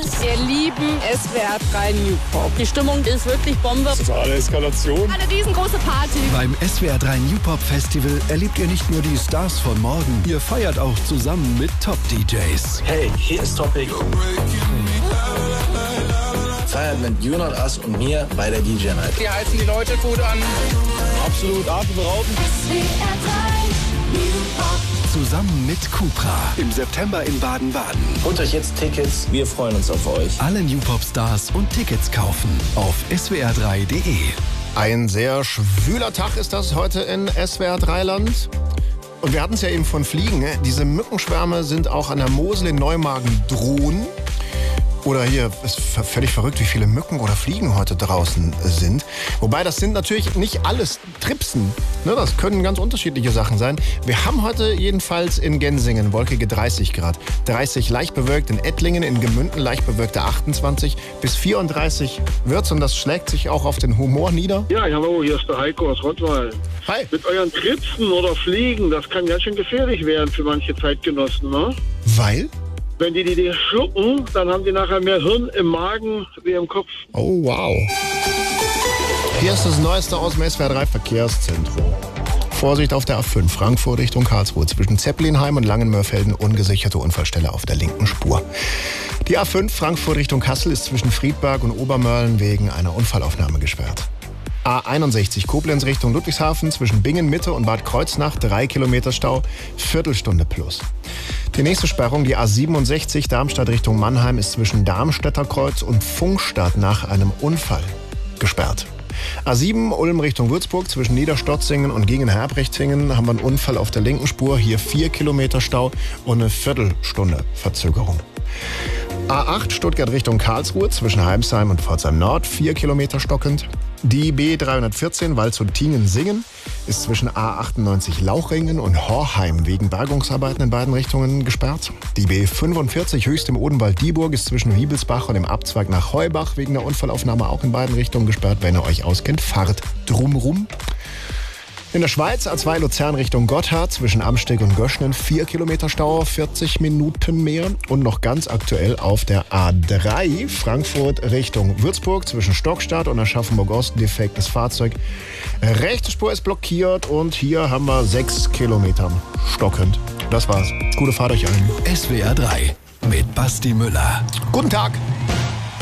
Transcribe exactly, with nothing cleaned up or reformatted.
Wir lieben S W R drei Newpop. Die Stimmung ist wirklich Bombe. Totale Eskalation. Eine riesengroße Party. Beim S W R drei Newpop Festival erlebt ihr nicht nur die Stars von morgen, ihr feiert auch zusammen mit Top-D Js. Hey, hier ist Topic. Feiert mit You Not Us und mir bei der D J Night. Die heizen die Leute gut an. Absolut atemberaubend. S W R drei Newpop. Zusammen mit Cupra im September in Baden-Baden. Holt euch jetzt Tickets, wir freuen uns auf euch. Alle Newpop-Stars und Tickets kaufen auf S W R drei Punkt de. Ein sehr schwüler Tag ist das heute in S W R drei Land. Und wir hatten es ja eben von Fliegen. Diese Mückenschwärme sind auch an der Mosel in Neumagen drohen. Oder hier ist völlig verrückt, wie viele Mücken oder Fliegen heute draußen sind. Wobei, das sind natürlich nicht alles Tripsen. Ne, das können ganz unterschiedliche Sachen sein. Wir haben heute jedenfalls in Gensingen wolkige dreißig Grad. dreißig leicht bewölkt in Ettlingen, in Gemünden leicht bewölkte achtundzwanzig. Bis vierunddreißig wird's und das schlägt sich auch auf den Humor nieder. Ja, hallo, hier ist der Heiko aus Rottweil. Hi. Mit euren Tripsen oder Fliegen, das kann ganz schön gefährlich werden für manche Zeitgenossen, ne? Weil? Wenn die die, die schlucken, dann haben die nachher mehr Hirn im Magen wie im Kopf. Oh, wow. Hier ist das Neueste aus dem S W R drei Verkehrszentrum. Vorsicht auf der A fünf, Frankfurt Richtung Karlsruhe. Zwischen Zeppelinheim und Langenmörfelden ungesicherte Unfallstelle auf der linken Spur. Die A fünf, Frankfurt Richtung Kassel, ist zwischen Friedberg und Obermörlen wegen einer Unfallaufnahme gesperrt. A einundsechzig, Koblenz Richtung Ludwigshafen, zwischen Bingen Mitte und Bad Kreuznach, drei Kilometer Stau, Viertelstunde plus. Die nächste Sperrung, die A siebenundsechzig, Darmstadt Richtung Mannheim, ist zwischen Darmstädter Kreuz und Funkstadt nach einem Unfall gesperrt. A sieben, Ulm Richtung Würzburg, zwischen Niederstotzingen und Gingen-Herbrechtingen haben wir einen Unfall auf der linken Spur, hier vier Kilometer Stau und eine Viertelstunde Verzögerung. A acht, Stuttgart Richtung Karlsruhe, zwischen Heimsheim und Pforzheim Nord, vier Kilometer stockend. Die B dreihundertvierzehn, Waldshut-Tiengen-Singen, ist zwischen A achtundneunzig Lauchringen und Horheim wegen Bergungsarbeiten in beiden Richtungen gesperrt. Die B fünfundvierzig, Höchst im Odenwald-Dieburg, ist zwischen Wiebelsbach und dem Abzweig nach Heubach wegen der Unfallaufnahme auch in beiden Richtungen gesperrt. Wenn ihr euch auskennt, fahrt drumrum. In der Schweiz A zwei Luzern Richtung Gotthard, zwischen Amsteg und Göschnen, vier Kilometer Stau, vierzig Minuten mehr. Und noch ganz aktuell auf der A drei Frankfurt Richtung Würzburg, zwischen Stockstadt und Aschaffenburg-Ost, defektes Fahrzeug. Rechte Spur ist blockiert und hier haben wir sechs Kilometer stockend. Das war's. Gute Fahrt euch allen. S W R drei mit Basti Müller. Guten Tag.